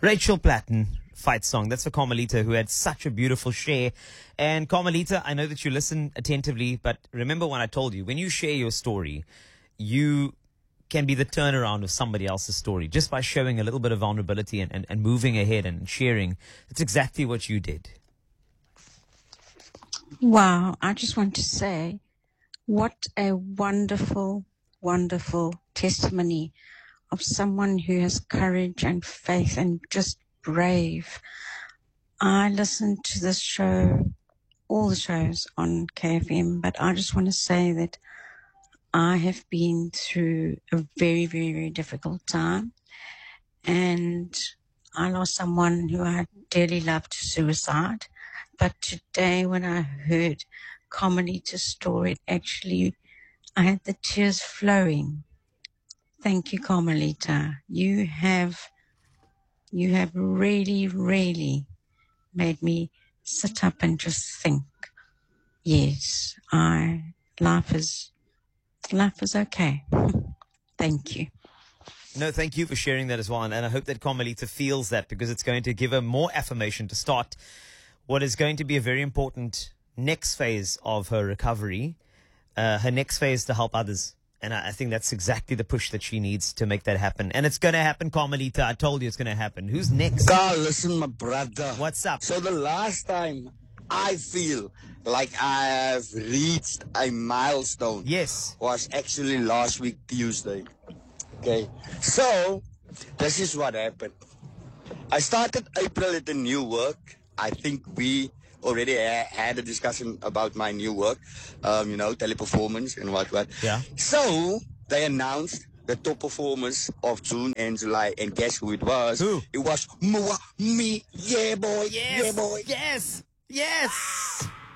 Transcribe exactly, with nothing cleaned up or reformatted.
Rachel Platten, Fight Song. That's for Carmelita, who had such a beautiful share. And Carmelita, I know that you listen attentively, but remember when I told you, when you share your story, you can be the turnaround of somebody else's story just by showing a little bit of vulnerability and, and, and moving ahead and sharing. That's exactly what you did. Wow, I just want to say, what a wonderful, wonderful testimony of someone who has courage and faith and just brave. I listen to this show, all the shows on K F M, but I just want to say that I have been through a very, very, very difficult time, and I lost someone who I dearly loved to suicide. But today when I heard Carmelita's story, actually I had the tears flowing. Thank you, Carmelita. You have, you have really, really made me sit up and just think. Yes, I, life is, life is okay. Thank you. No, thank you for sharing that as well. And, and I hope that Carmelita feels that, because it's going to give her more affirmation to start what is going to be a very important next phase of her recovery, uh, her next phase to help others. And I, I think that's exactly the push that she needs to make that happen. And it's going to happen, Carmelita. I told you it's going to happen. Who's next? Carl, listen, my brother. What's up? So the last time I feel like I have reached a milestone Yes. was actually last week, Tuesday. Okay. So this is what happened. I started April at a new work. I think we already ha- had a discussion about my new work, um, you know, teleperformance and what, what. Yeah. So they announced the top performers of June and July, and guess who it was? Who? It was Mua, me, yeah boy, Yes. yeah boy. Yes. Yes.